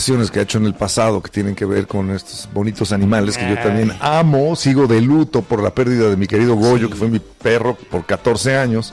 declaraciones que ha hecho en el pasado que tienen que ver con estos bonitos animales que yo también amo. Sigo de luto por la pérdida de mi querido Goyo, que fue mi perro por 14 años.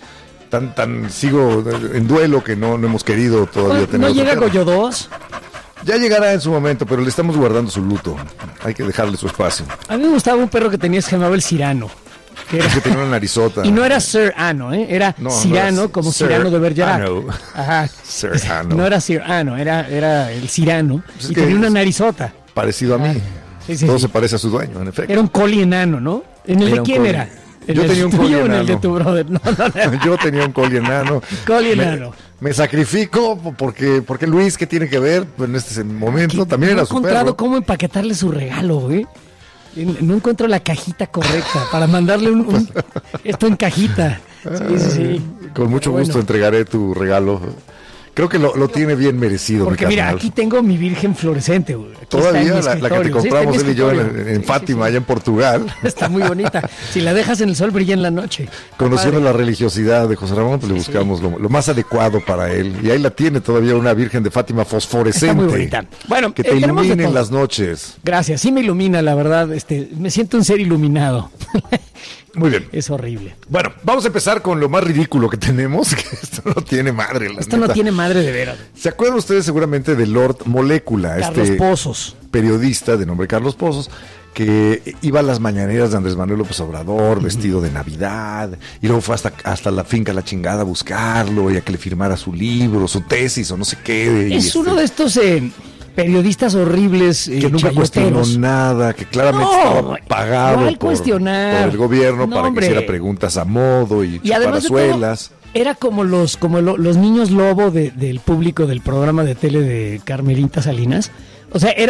Sigo en duelo que no hemos querido todavía tener. ¿No llega Goyo 2? Ya llegará en su momento, pero le estamos guardando su luto. Hay que dejarle su espacio. A mí me gustaba un perro que tenías que se llamaba el Cyrano. Que tenía una narizota. Y no era Sir Ano, era Cyrano, no como Cyrano de Bergerac. Ajá. Sir Ano. No era Sir Ano, era el Cyrano. Pues y tenía una narizota. Parecido a mí. Sí, todo se parece a su dueño, en efecto. Era un collie enano, ¿no? ¿En el de quién era? Yo tenía un collie enano. ¿En el de tu brother? No. Yo tenía un collie enano. Collie enano. Me sacrifico porque Luis, ¿qué tiene que ver en este momento? También era su perro. No he encontrado cómo empaquetarle su regalo, güey. No encuentro la cajita correcta para mandarle esto en cajita. Sí. Con mucho gusto entregaré tu regalo. Creo que lo tiene bien merecido. Porque mira, aquí tengo mi virgen fluorescente, güey. Todavía la que te compramos él y yo en Fátima, allá en Portugal. Está muy bonita. Si la dejas en el sol, brilla en la noche. Conociendo la religiosidad de José Ramón, pues le buscamos lo más adecuado para él. Y ahí la tiene todavía una virgen de Fátima fosforescente. Está muy bonita. Bueno, que te ilumine en las noches. Gracias, sí me ilumina, la verdad. Me siento un ser iluminado. Muy bien. Es horrible. Bueno, vamos a empezar con lo más ridículo que tenemos, que esto no tiene madre. Esto no tiene madre de veras. ¿Se acuerdan ustedes seguramente de Lord Molécula? Carlos Pozos. Periodista de nombre Carlos Pozos, que iba a las mañaneras de Andrés Manuel López Obrador, vestido de Navidad, y luego fue hasta la finca La Chingada a buscarlo, y a que le firmara su libro, su tesis, o no sé qué. Es uno de estos... periodistas horribles que nunca cuestionó nada, que claramente estaba pagado por el gobierno para que hiciera preguntas a modo y chuparazuelas. Era como los niños lobo del público del programa de tele de Carmelita Salinas. O sea,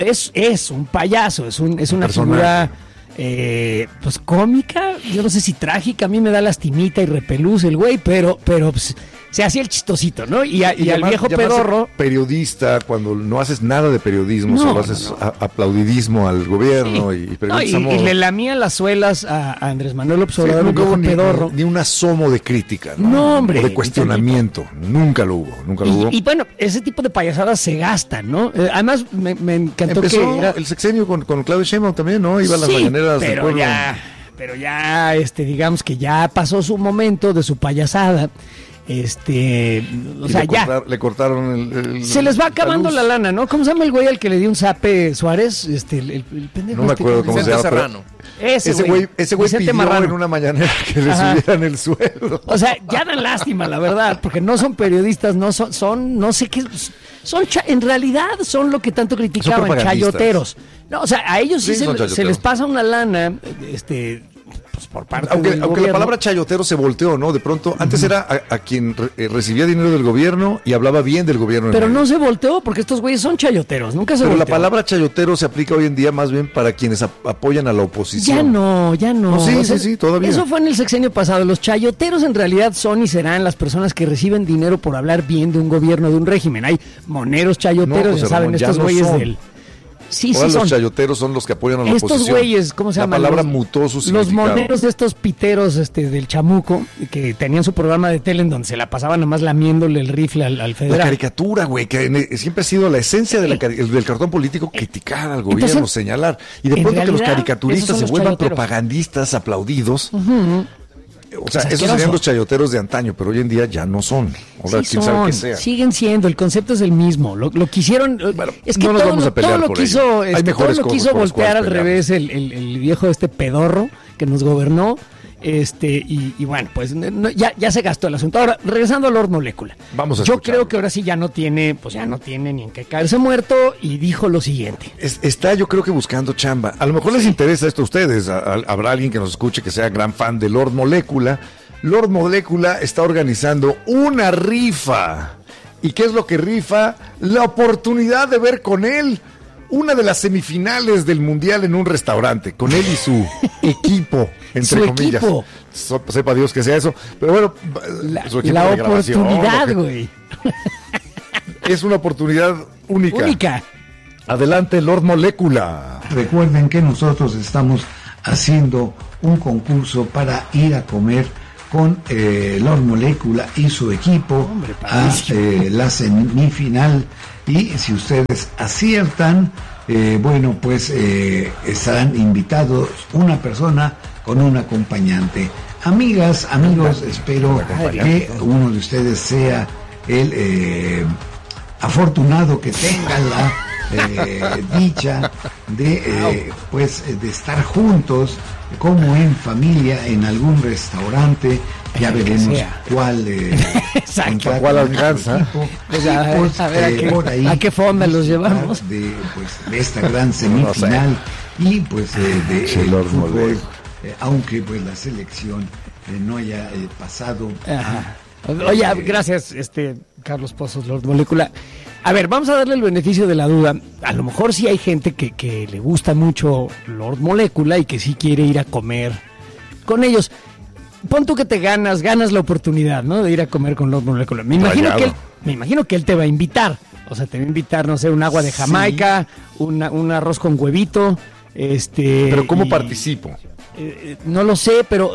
es un payaso, es una figura pues cómica, yo no sé si trágica, a mí me da lastimita y repelús el güey, pero pues, se hacía el chistosito, ¿no? Y al viejo pedorro... periodista, cuando no haces nada de periodismo, solo haces aplaudidismo al gobierno y y le lamía las suelas a Andrés Manuel López Obrador, el viejo pedorro. Ni un asomo de crítica, ¿no? No, hombre. O de cuestionamiento, nunca lo hubo. Y bueno, ese tipo de payasadas se gastan, ¿no? Además, me encantó Empezó el sexenio con Claudio Sheinbaum también, ¿no? Iba a las mañaneras del pueblo. Pero ya, digamos que ya pasó su momento de su payasada. Le cortaron se les va acabando la lana, ¿no? ¿Cómo se llama el güey al que le dio un zape Suárez? El pendejo. No me acuerdo cómo se llama. Serrano. Ese güey pidió Marrano en una mañanera que le subieran el sueldo. O sea, ya dan lástima, la verdad, porque no son periodistas, no no sé qué, en realidad son lo que tanto criticaban, chayoteros. No, o sea, a ellos sí se les pasa una lana, pues por parte aunque del la palabra chayotero se volteó, ¿no? De pronto, antes era a quien recibía dinero del gobierno y hablaba bien del gobierno. Pero no se volteó porque estos güeyes son chayoteros, nunca se volteó. Pero la palabra chayotero se aplica hoy en día más bien para quienes apoyan a la oposición. Ya no. Sí, todavía. Eso fue en el sexenio pasado. Los chayoteros en realidad son y serán las personas que reciben dinero por hablar bien de un gobierno, de un régimen. Hay moneros chayoteros, ya saben, estos güeyes del... Sí, ahora son. Los chayoteros son los que apoyan a la oposición. Estos güeyes, ¿cómo se llaman? La palabra mutó su significado. Los moneros de estos piteros del Chamuco, que tenían su programa de tele en donde se la pasaban nomás lamiéndole el rifle al federal. La caricatura, güey, que siempre ha sido la esencia del cartón político, criticar al gobierno, entonces, señalar. Y de pronto que los caricaturistas se vuelvan propagandistas aplaudidos. O sea, esos serían los chayoteros de antaño, pero hoy en día ya no son. Ahora, quién sabe qué sea. Siguen siendo, el concepto es el mismo. Lo quisieron. Bueno, es que no nos vamos a pelear por ello. Todo lo quiso voltear al revés el viejo pedorro que nos gobernó. Y bueno, pues ya se gastó el asunto. Ahora, regresando a Lord Molécula. Yo creo que ahora sí ya no tiene ni en qué caerse muerto, y dijo lo siguiente. Está yo creo que buscando chamba. A lo mejor les interesa esto a ustedes. Habrá alguien que nos escuche que sea gran fan de Lord Molécula. Lord Molécula está organizando una rifa. ¿Y qué es lo que rifa? La oportunidad de ver con él una de las semifinales del Mundial en un restaurante, con él y su equipo, entre comillas. Equipo. Sepa Dios que sea eso. Pero bueno, su equipo la de oportunidad, güey. Es una oportunidad única. Adelante, Lord Molécula. Recuerden que nosotros estamos haciendo un concurso para ir a comer con Lord Molécula y su equipo a la semifinal y si ustedes aciertan, bueno, pues estarán invitados una persona con un acompañante. Amigas, amigos, espero que uno de ustedes sea el afortunado que tenga la dicha de de estar juntos como en familia en algún restaurante. Ya veremos cuál cuál alcanza. Pues a ver por ahí, a qué fonda los llevamos de esta gran semifinal y pues de fútbol, aunque pues la selección no haya pasado. Oye, gracias, Carlos Pozos, Lord Molécula. A ver, vamos a darle el beneficio de la duda. A lo mejor sí hay gente que le gusta mucho Lord Molécula y que sí quiere ir a comer con ellos. Pon tú que te ganas la oportunidad, ¿no? De ir a comer con Lord Molécula. Me imagino que él te va a invitar. O sea, te va a invitar, no sé, un agua de Jamaica, un arroz con huevito, Pero ¿cómo participo? No lo sé, pero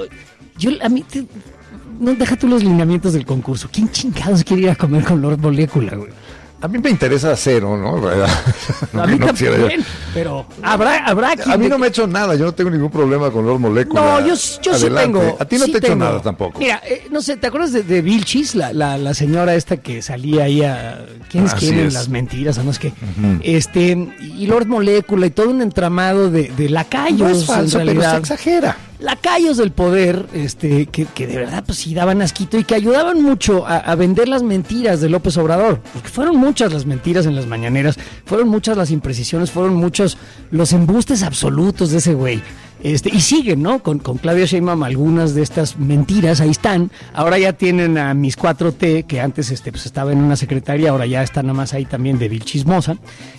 no, deja tú los lineamientos del concurso. ¿Quién chingados quiere ir a comer con Lord Molécula, güey? A mí me interesa cero, ¿no? A mí también, pero habrá quien... A mí no me ha hecho nada, yo no tengo ningún problema con Lord Molécula. No, yo sí tengo. A ti no te ha hecho nada tampoco. Mira, no sé, ¿te acuerdas de Vilchis? La señora esta que salía ahí a... ¿Quiénes quieren las mentiras? O no es que... Y Lord Molécula y todo un entramado de lacayos. No es falso, en realidad. pero se exagera. Lacayos del poder, que de verdad pues sí daban asquito y que ayudaban mucho a vender las mentiras de López Obrador, porque fueron muchas las mentiras en las mañaneras, fueron muchas las imprecisiones, fueron muchos los embustes absolutos de ese güey. Y siguen, ¿no? Con Claudia Sheinbaum algunas de estas mentiras, ahí están. Ahora ya tienen a Mis 4T, que antes pues estaba en una secretaría, ahora ya está nada más ahí también de vil chismosa.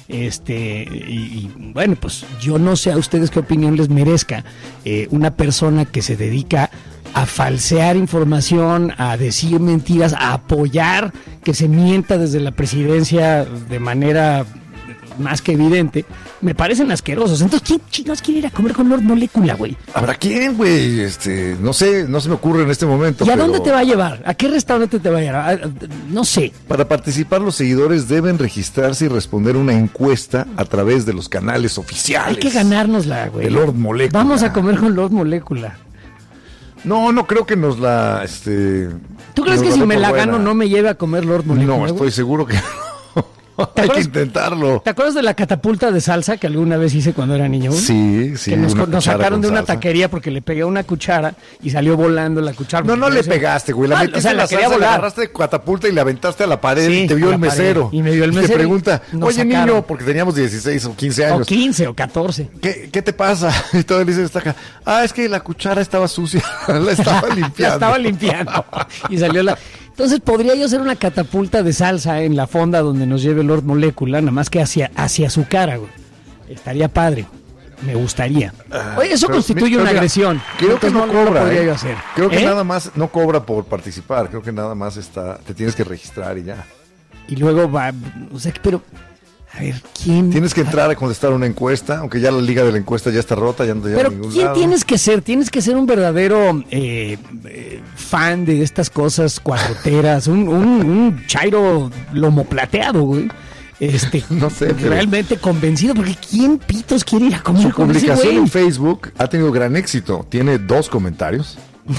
Y bueno, pues yo no sé a ustedes qué opinión les merezca una persona que se dedica a falsear información, a decir mentiras, a apoyar que se mienta desde la presidencia de manera más que evidente. Me parecen asquerosos. Entonces, ¿quién chingados quiere ir a comer con Lord Molécula, güey? ¿Habrá quién, güey? No sé, no se me ocurre en este momento. ¿Y a dónde te va a llevar? ¿A qué restaurante te va a llevar? No sé. Para participar, los seguidores deben registrarse y responder una encuesta a través de los canales oficiales. Hay que ganárnosla, güey. De Lord Molécula. Vamos a comer con Lord Molécula. No creo que nos la... ¿Tú crees que si me la gano no me lleve a comer Lord Molécula? No, estoy seguro que hay que intentarlo. ¿Te acuerdas de la catapulta de salsa que alguna vez hice cuando era niño? Sí. Que nos sacaron de una taquería porque le pegué una cuchara y salió volando la cuchara. No le pegaste, güey. La metiste en la salsa, la agarraste de catapulta y la aventaste a la pared y te vio el mesero. Y me vio el mesero. Y te pregunta, oye, niño, porque teníamos 16 o 15 años. O 15 o 14. ¿Qué te pasa? Y todo le dice, es que la cuchara estaba sucia. La estaba limpiando. La estaba limpiando. Y salió la... Entonces podría yo hacer una catapulta de salsa en la fonda donde nos lleve Lord Molécula, nada más que hacia su cara, güey. Estaría padre. Me gustaría. Oye, eso constituye una agresión. Creo que no cobra. Lo podría yo hacer. Creo que nada más no cobra por participar. Creo que nada más te tienes que registrar y ya. Y luego va, o sea, pero a ver, ¿quién? Tienes que entrar a contestar una encuesta, aunque ya la liga de la encuesta ya está rota, ya no te lleva a ningún lado. Pero ¿quién tienes que ser? Tienes que ser un verdadero fan de estas cosas cuatroteras, un chairo lomo plateado, güey. No sé, realmente convencido, porque ¿quién pitos quiere ir a comer su con ese publicación güey? en Facebook ha tenido gran éxito. Tiene 2 comentarios.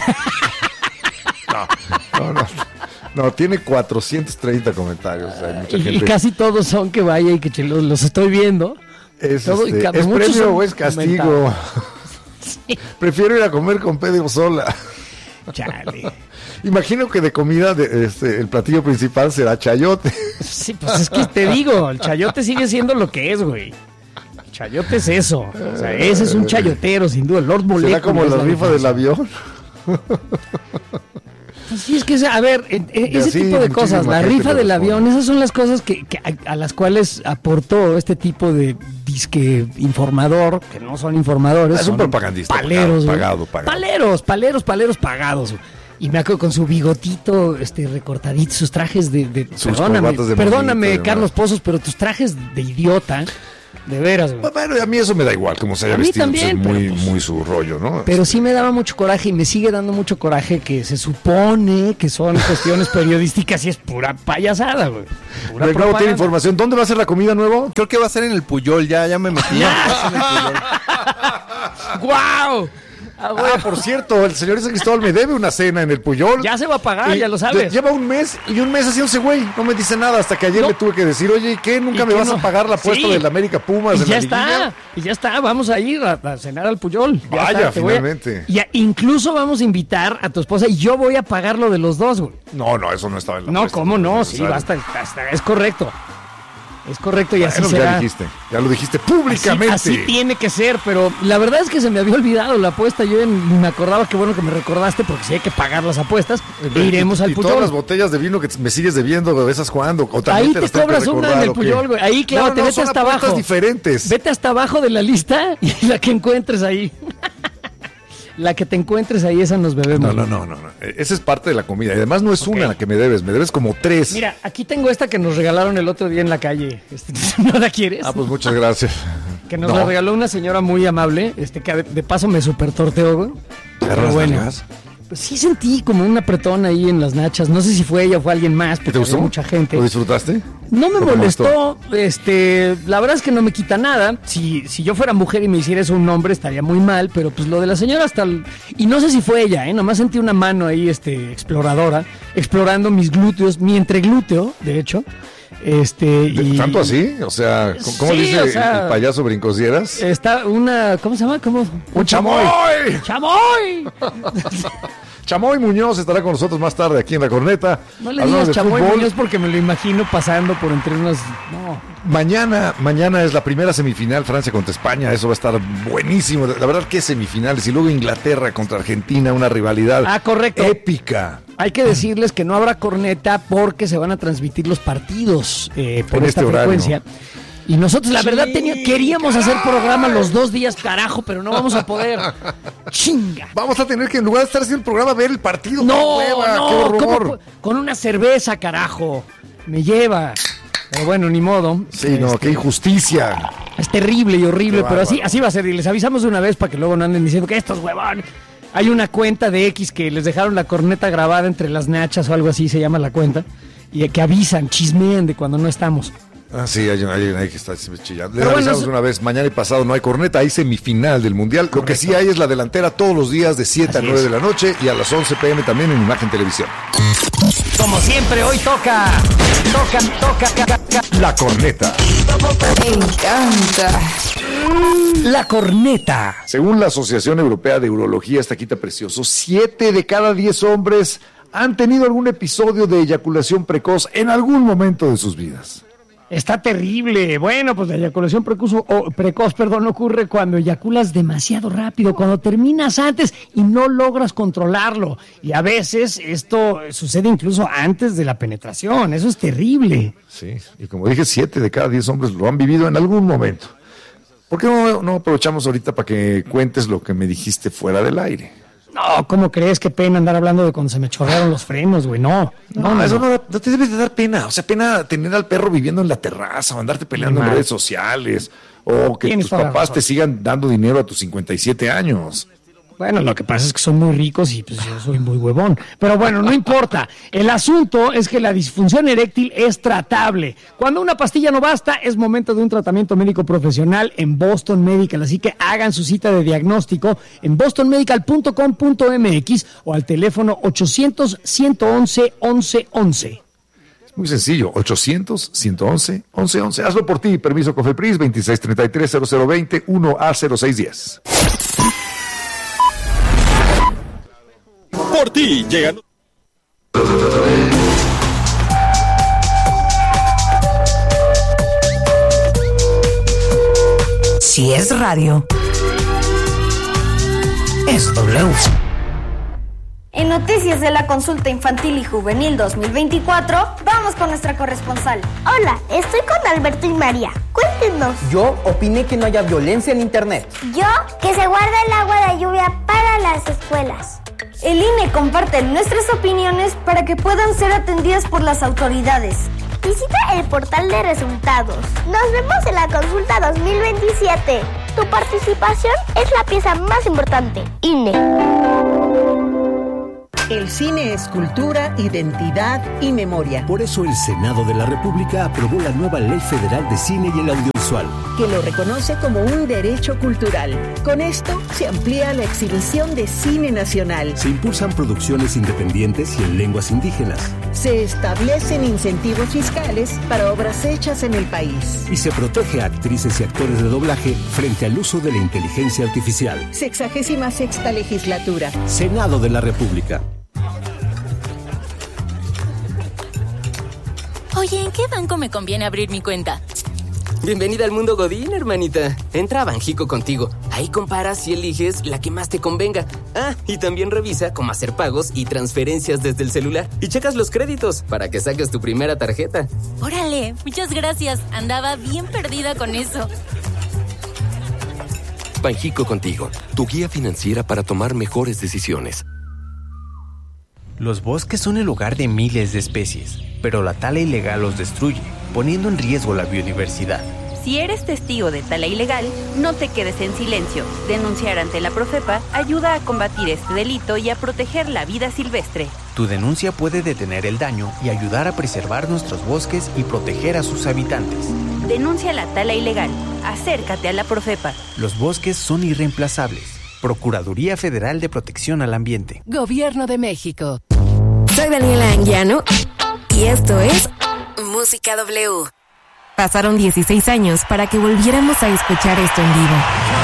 No, tiene 430 comentarios. Hay mucha gente. Y casi todos son que vaya y que los estoy viendo. ¿Es premio o es castigo? Sí. Prefiero ir a comer con Pedro Sola. Chale. Imagino que de comida el platillo principal será chayote. Sí, pues es que te digo, el chayote sigue siendo lo que es, güey. El chayote es eso. O sea, ese es un chayotero, sin duda. Lord Molécula. ¿Será como la rifa del avión? Sí, es que, a ver, ese tipo de cosas, la rifa del avión, esas son las cosas que a las cuales aportó este tipo de disque informador, que no son informadores. Es un propagandista. Paleros. Pagado. Paleros pagados. Y me acuerdo con su bigotito recortadito, sus trajes de sus perdóname, Carlos Pozos, pero tus trajes de idiota. De veras, güey. Bueno, a mí eso me da igual, como se haya vestido. También, pues es pues, muy su rollo, ¿no? Pero sí me daba mucho coraje y me sigue dando mucho coraje que se supone que son cuestiones periodísticas y es pura payasada, güey. Pura Nuevo tiene información. ¿Dónde va a ser la comida nuevo? Creo que va a ser en el Puyol, ya me metí. ¡Guau! Por cierto, el señor Cristóbal me debe una cena en el Puyol. Ya se va a pagar, ya lo sabes. Lleva un mes haciéndose güey. No me dice nada hasta que ayer le tuve que decir, oye, ¿y qué? ¿Nunca me vas a pagar la apuesta del América Pumas? Y ya está, vamos a ir a cenar al Puyol. Vaya, finalmente. Incluso vamos a invitar a tu esposa y yo voy a pagar lo de los dos, güey. No, eso no estaba en la No, apuesta. ¿cómo no? Sí, basta, es correcto. Es correcto y así será. Ya lo dijiste públicamente. Así tiene que ser, pero la verdad es que se me había olvidado la apuesta. Yo ni me acordaba, qué bueno que me recordaste, porque si hay que pagar las apuestas, iremos al Puyol. Y todas las botellas de vino que me sigues debiendo, ¿de esas cuándo? Ahí te cobras una en el Puyol, güey. Ahí, claro, te vete hasta abajo. Diferentes. Vete hasta abajo de la lista y la que encuentres ahí. La que te encuentres ahí, esa nos bebemos. No. Esa es parte de la comida. Y además no es una la que me debes como 3. Mira, aquí tengo esta que nos regalaron el otro día en la calle. ¿No la quieres? Pues muchas gracias. Que nos la regaló una señora muy amable, que de paso me super torteó, güey. Pero bueno. Pues sí sentí como un apretón ahí en las nachas. No sé si fue ella o fue alguien más, porque había mucha gente. ¿Lo disfrutaste? No me molestó. La verdad es que no me quita nada. Si yo fuera mujer y me hiciera eso un hombre, estaría muy mal. Pero pues lo de la señora y no sé si fue ella, nomás sentí una mano ahí, exploradora, explorando mis glúteos, mi entreglúteo, de hecho. ¿Tanto así? O sea, ¿cómo sí, dice el payaso Brincosieras? Está una... ¿Cómo se llama? ¡Un chamoy! ¡Chamoy! Chamoy Muñoz estará con nosotros más tarde aquí en La Corneta. No le digas Chamoy Muñoz porque me lo imagino pasando por entre unas... No. Mañana es la primera semifinal, Francia contra España. Eso va a estar buenísimo. La verdad que semifinales. Y luego Inglaterra contra Argentina, una rivalidad correcto. épica. Hay que decirles que no habrá corneta porque se van a transmitir los partidos por esta frecuencia. Y nosotros, la verdad, queríamos hacer programa los 2 días, carajo, pero no vamos a poder. ¡Chinga! Vamos a tener que, en lugar de estar haciendo el programa, ver el partido. ¡No! ¡Qué horror! Con una cerveza, carajo. Me lleva. Pero bueno, ni modo. Sí, qué injusticia. Es terrible y horrible, pero así va a ser. Y les avisamos de una vez para que luego no anden diciendo que estos huevón. Hay una cuenta de X que les dejaron la corneta grabada entre las nachas o algo así, se llama la cuenta. Y que avisan, chismean de cuando no estamos. Sí, hay una que está chillando. Les avisamos una vez, mañana y pasado no hay corneta, hay semifinal del Mundial. Correcto. Lo que sí hay es la delantera todos los días de 7 a 9 de la noche y a las 11 p.m. también en Imagen Televisión. Como siempre, hoy toca. La corneta. Me encanta. La corneta. Según la Asociación Europea de Urología, esta quita precioso, 7 de cada 10 hombres han tenido algún episodio de eyaculación precoz en algún momento de sus vidas. Está terrible. Bueno, pues la eyaculación precoz ocurre cuando eyaculas demasiado rápido, cuando terminas antes y no logras controlarlo. Y a veces esto sucede incluso antes de la penetración. Eso es terrible. Sí, y como dije, 7 de cada 10 hombres lo han vivido en algún momento. ¿Por qué no aprovechamos ahorita para que cuentes lo que me dijiste fuera del aire? No, ¿cómo crees? Qué pena andar hablando de cuando se me chorrearon los frenos, güey. No, eso no te debe de dar pena. O sea, pena tener al perro viviendo en la terraza o andarte peleando en redes sociales o que tus papás te sigan dando dinero a tus 57 años. Bueno, lo que pasa es que son muy ricos y pues yo soy muy huevón. Pero bueno, no importa. El asunto es que la disfunción eréctil es tratable. Cuando una pastilla no basta, es momento de un tratamiento médico profesional en Boston Medical. Así que hagan su cita de diagnóstico en bostonmedical.com.mx o al teléfono 800-111-1111. Muy sencillo, 800-111-1111. Hazlo por ti. Permiso COFEPRIS 2633-0020 1A0610. Por ti, llegando. Si es radio, es W. En Noticias de la Consulta Infantil y Juvenil 2024, vamos con nuestra corresponsal. Hola, estoy con Alberto y María. Cuéntenos. Yo opiné que no haya violencia en internet. Yo, que se guarde el agua de lluvia para las escuelas. El INE comparte nuestras opiniones para que puedan ser atendidas por las autoridades. Visita el portal de resultados. Nos vemos en la consulta 2027. Tu participación es la pieza más importante. INE. El cine es cultura, identidad y memoria. Por eso el Senado de la República aprobó la nueva Ley Federal de Cine y el Audiovisual, que lo reconoce como un derecho cultural. Con esto se amplía la exhibición de cine nacional. Se impulsan producciones independientes y en lenguas indígenas. Se establecen incentivos fiscales para obras hechas en el país. Y se protege a actrices y actores de doblaje frente al uso de la inteligencia artificial. 66ª legislatura. Senado de la República. Oye, ¿en qué banco me conviene abrir mi cuenta? Bienvenida al mundo Godín, hermanita. Entra a Banjico Contigo. Ahí comparas y eliges la que más te convenga. Ah, y también revisa cómo hacer pagos y transferencias desde el celular. Y checas los créditos para que saques tu primera tarjeta. Órale, muchas gracias. Andaba bien perdida con eso. Banjico Contigo, tu guía financiera para tomar mejores decisiones. Los bosques son el hogar de miles de especies, pero la tala ilegal los destruye, poniendo en riesgo la biodiversidad. Si eres testigo de tala ilegal, no te quedes en silencio. Denunciar ante la Profepa ayuda a combatir este delito y a proteger la vida silvestre. Tu denuncia puede detener el daño y ayudar a preservar nuestros bosques y proteger a sus habitantes. Denuncia la tala ilegal. Acércate a la Profepa. Los bosques son irreemplazables. Procuraduría Federal de Protección al Ambiente. Gobierno de México. Soy Daniela Anguiano y esto es Música W. Pasaron 16 años para que volviéramos a escuchar esto en vivo.